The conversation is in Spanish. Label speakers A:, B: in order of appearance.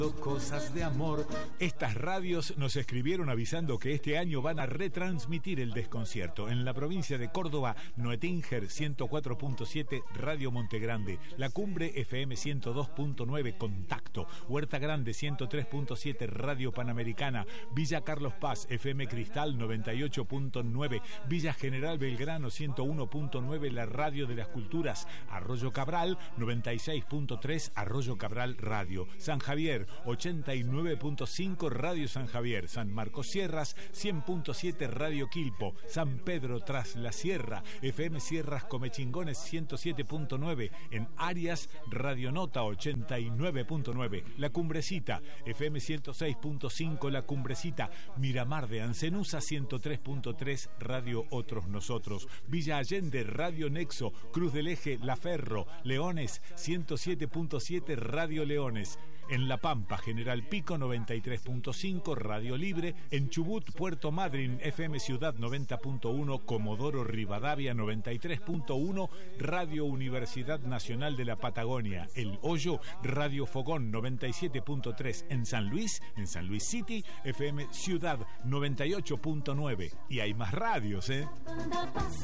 A: Cosas de amor. Estas radios nos escribieron avisando que este año van a retransmitir el desconcierto. En la provincia de Córdoba, Noetinger 104.7, Radio Montegrande, La Cumbre FM 102.9, Contacto, Huerta Grande 103.7, Radio Panamericana, Villa Carlos Paz, FM Cristal 98.9, Villa General Belgrano 101.9, la Radio de las Culturas, Arroyo Cabral 96.3, Arroyo Cabral Radio, San Javier 89.5, Radio San Javier, San Marcos Sierras 100.7, Radio Quilpo, San Pedro Tras la Sierra, FM Sierras Comechingones 107.9, en Arias, Radio Nota 89.9, La Cumbrecita, FM 106.5, La Cumbrecita, Miramar de Ancenusa 103.3, Radio Otros Nosotros, Villa Allende, Radio Nexo, Cruz del Eje, La Ferro, Leones 107.7, Radio Leones, en La Pampa, General Pico 93.5, Radio Libre, en Chubut, Puerto Madryn, FM Ciudad 90.1, Comodoro Rivadavia 93.1, Radio Universidad Nacional de la Patagonia, El Hoyo, Radio Fogón 97.3, en San Luis City, FM Ciudad 98.9. Y hay más radios,